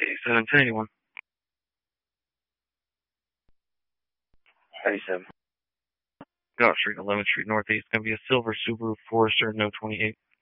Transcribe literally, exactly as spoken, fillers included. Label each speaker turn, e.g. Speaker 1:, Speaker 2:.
Speaker 1: eighty-seven, ten eighty-one. eighty-seven. Go Street, eleventh Street Northeast. Going to be a silver Subaru Forester, no twenty-eight.